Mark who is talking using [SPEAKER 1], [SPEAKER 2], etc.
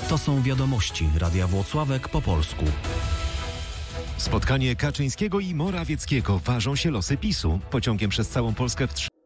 [SPEAKER 1] To są wiadomości Radia Włocławek po polsku.
[SPEAKER 2] Spotkanie Kaczyńskiego i Morawieckiego. Ważą się losy PiS-u. Pociągiem przez całą Polskę w